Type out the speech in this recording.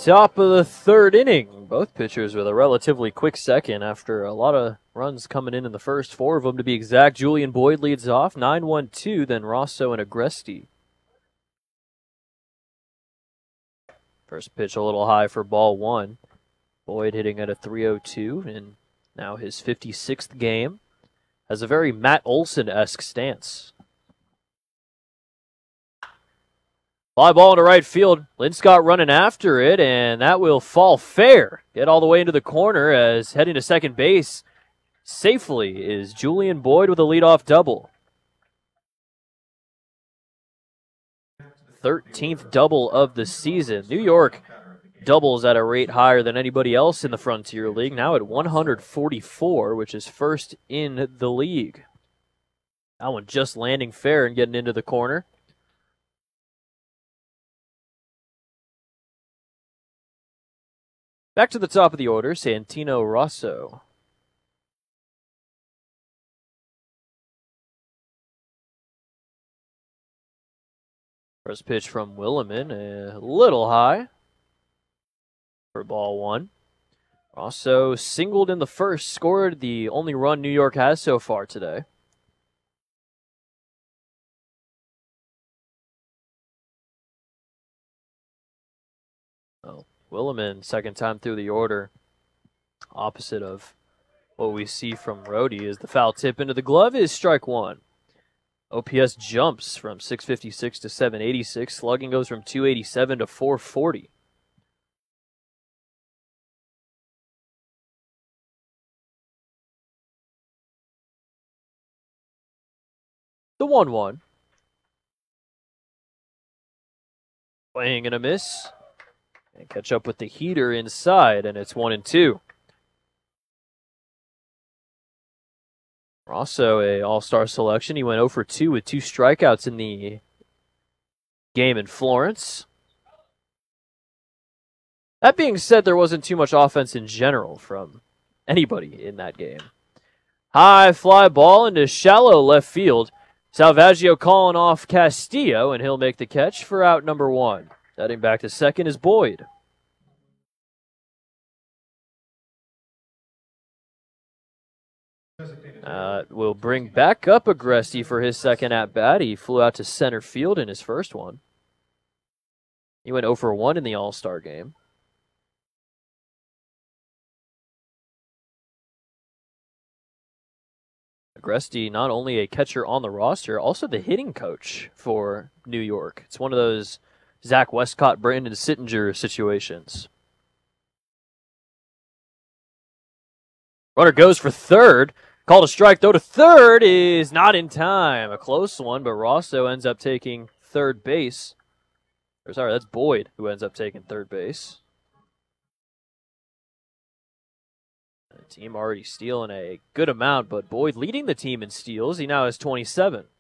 Top of the third inning. Both pitchers with a relatively quick second after a lot of runs coming in the first. 4 of them to be exact. Julian Boyd leads off. 9-1-2, then Rosso and Agresti. First pitch a little high for ball 1. Boyd hitting at a 302 in now his 56th game. Has a very Matt Olson-esque stance. Fly ball into right field. Linscott running after it, and that will fall fair. Get all the way into the corner as heading to second base safely is Julian Boyd with a leadoff double. 13th double of the season. New York doubles at a rate higher than anybody else in the Frontier League, now at 144, which is first in the league. That one just landing fair and getting into the corner. Back to the top of the order, Santino Rosso. First pitch from Williman, a little high for ball 1. Rosso singled in the first, scored the only run New York has so far today. Oh, Williman, second time through the order. Opposite of what we see from Rhodey is the foul tip into the glove is strike 1. OPS jumps from 656 to 786. Slugging goes from 287 to 440. The 1-1. Swing and a miss. And catch up with the heater inside, and it's 1-2. Rosso, a all-star selection. He went 0 for 2 with 2 strikeouts in the game in Florence. That being said, there wasn't too much offense in general from anybody in that game. High fly ball into shallow left field. Salvaggio calling off Castillo, and he'll make the catch for out number 1. Heading back to second is Boyd. Will bring back up Agresti for his second at-bat. He flew out to center field in his first one. He went 0 for 1 in the All-Star game. Agresti, not only a catcher on the roster, also the hitting coach for New York. It's one of those Zach Westcott, Brandon Sittinger situations. Runner goes for third. Called a strike, though, to third is not in time. A close one, but Rosso ends up taking third base. Or sorry, that's Boyd who ends up taking third base. The team already stealing a good amount, but Boyd leading the team in steals. He now has 27.